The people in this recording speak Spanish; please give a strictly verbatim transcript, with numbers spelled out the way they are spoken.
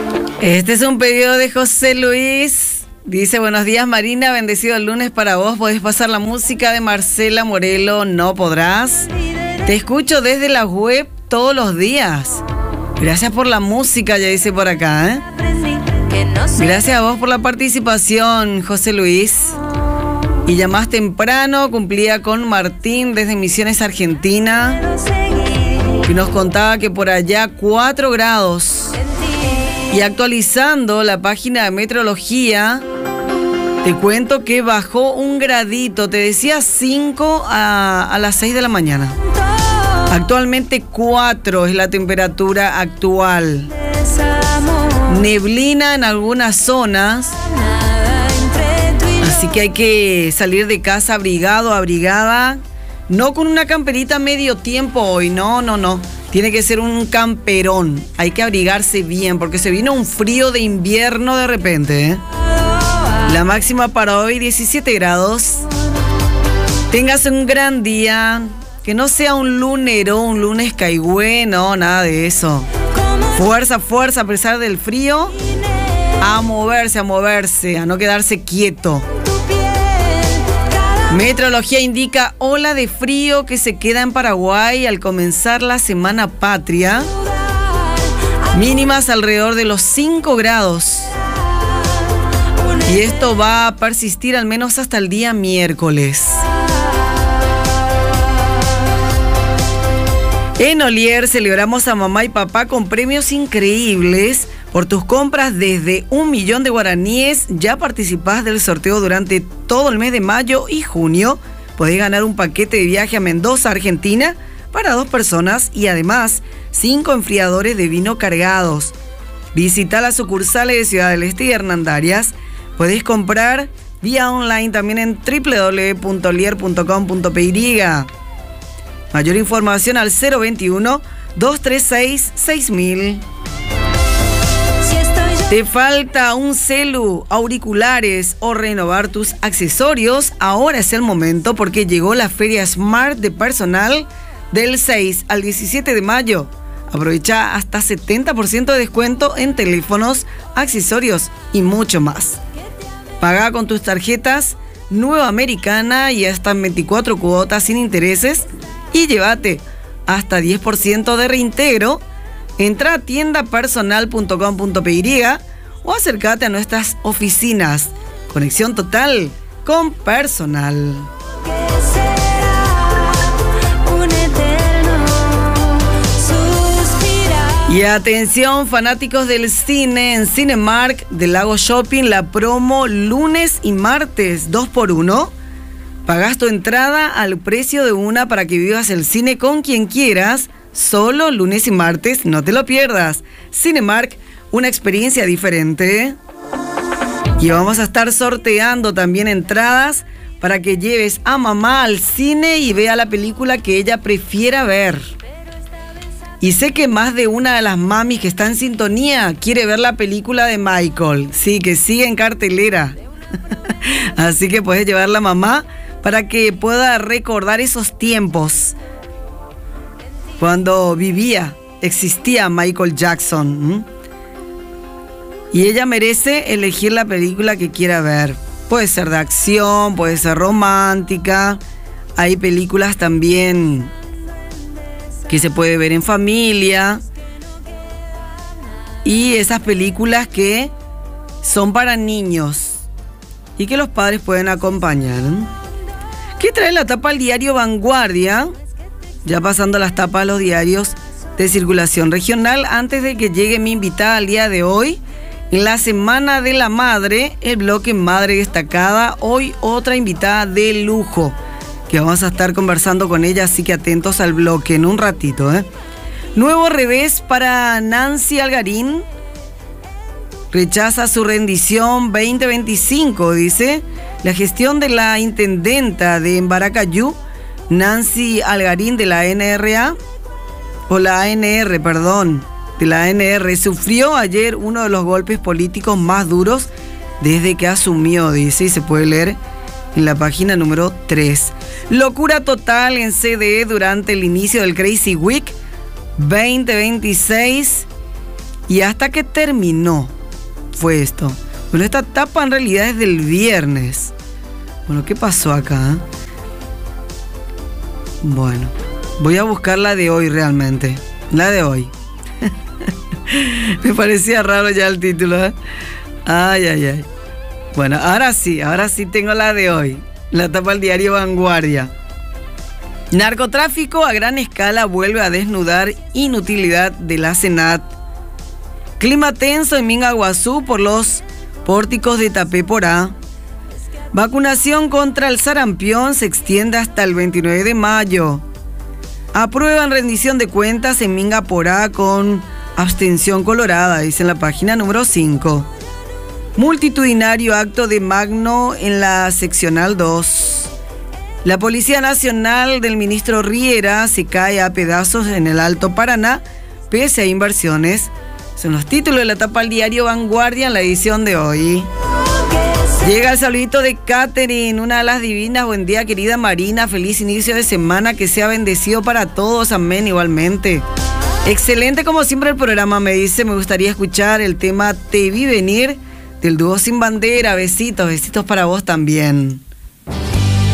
Este es un pedido de José Luis. Dice: buenos días, Marina, bendecido el lunes para vos. Podés pasar la música de Marcela Morelo, No Podrás. Te escucho desde la web todos los días. Gracias por la música, ya dice por acá, ¿eh? Gracias a vos por la participación, José Luis. Y ya más temprano cumplía con Martín desde Misiones, Argentina, y nos contaba que por allá cuatro grados. Y actualizando la página de meteorología, te cuento que bajó un gradito. Te decía cinco a, a las seis de la mañana. Actualmente cuatro es la temperatura actual. Neblina en algunas zonas. Así que hay que salir de casa abrigado, abrigada. No con una camperita medio tiempo hoy, no, no, no. Tiene que ser un camperón. Hay que abrigarse bien porque se vino un frío de invierno de repente, ¿eh? La máxima para hoy, diecisiete grados. Tengas un gran día. Que no sea un lunero, un lunes caigüe, no, nada de eso. Fuerza, fuerza a pesar del frío. A moverse, a moverse, a no quedarse quieto. Meteorología indica ola de frío que se queda en Paraguay al comenzar la Semana Patria. Mínimas alrededor de los cinco grados. Y esto va a persistir al menos hasta el día miércoles. En Olier celebramos a mamá y papá con premios increíbles. Por tus compras desde un millón de guaraníes, ya participás del sorteo durante todo el mes de mayo y junio. Podés ganar un paquete de viaje a Mendoza, Argentina, para dos personas y además cinco enfriadores de vino cargados. Visita las sucursales de Ciudad del Este y Hernandarias. Podés comprar vía online también en doble u doble u doble u punto olier punto com punto p y. Mayor información al cero veintiuno, dos treinta y seis, seis mil. ¿Te falta un celu, auriculares o renovar tus accesorios? Ahora es el momento porque llegó la Feria Smart de Personal del seis al diecisiete de mayo. Aprovecha hasta setenta por ciento de descuento en teléfonos, accesorios y mucho más. Paga con tus tarjetas Nueva Americana y hasta veinticuatro cuotas sin intereses y llévate hasta diez por ciento de reintegro. Entra a tienda personal punto com punto p y o acércate a nuestras oficinas. Conexión total con Personal. Y atención, fanáticos del cine, en Cinemark del Lago Shopping, la promo lunes y martes dos por uno. Pagás tu entrada al precio de una para que vivas el cine con quien quieras. Solo lunes y martes, no te lo pierdas. Cinemark, una experiencia diferente. Y vamos a estar sorteando también entradas para que lleves a mamá al cine y vea la película que ella prefiera ver. Y sé que más de una de las mamis que está en sintonía quiere ver la película de Michael. Sí, que sigue en cartelera. Así que puedes llevar a la mamá para que pueda recordar esos tiempos cuando vivía, existía Michael Jackson. ¿Mm? Y ella merece elegir la película que quiera ver. Puede ser de acción, puede ser romántica. Hay películas también que se puede ver en familia. Y esas películas que son para niños y que los padres pueden acompañar. ¿Qué trae la tapa al diario Vanguardia? Ya pasando las tapas a los diarios de circulación regional, antes de que llegue mi invitada al día de hoy, en la Semana de la Madre, el bloque Madre Destacada, hoy otra invitada de lujo, que vamos a estar conversando con ella, así que atentos al bloque en un ratito, ¿eh? Nuevo revés para Nancy Algarín, rechaza su rendición veinte veinticinco, dice. La gestión de la intendenta de Embaracayú, Nancy Algarín, de la N R A, o la A N R, perdón, de la A N R, sufrió ayer uno de los golpes políticos más duros desde que asumió, dice, y se puede leer en la página número tres. Locura total en C D E durante el inicio del Crazy Week veinte veintiséis y hasta que terminó fue esto. Bueno, esta tapa en realidad es del viernes. Bueno, ¿qué pasó acá? Bueno, voy a buscar la de hoy realmente. La de hoy. Me parecía raro ya el título, ¿eh? Ay, ay, ay. Bueno, ahora sí, ahora sí tengo la de hoy. La tapa del diario Vanguardia. Narcotráfico a gran escala vuelve a desnudar inutilidad de la Senat. Clima tenso en Mingaguazú por los pórticos de Tapeporá. Vacunación contra el sarampión se extiende hasta el veintinueve de mayo. Aprueban rendición de cuentas en Mingaporá con abstención colorada, dice en la página número cinco. Multitudinario acto de Magno en la seccional dos. La Policía Nacional del ministro Riera se cae a pedazos en el Alto Paraná, pese a inversiones. Son los títulos de la tapa del diario Vanguardia en la edición de hoy. Llega el saludito de Catherine, una de las divinas. Buen día, querida Marina. Feliz inicio de semana, que sea bendecido para todos. Amén, igualmente. Excelente como siempre el programa, me dice. Me gustaría escuchar el tema Te vi venir del dúo Sin Bandera. Besitos, besitos para vos también.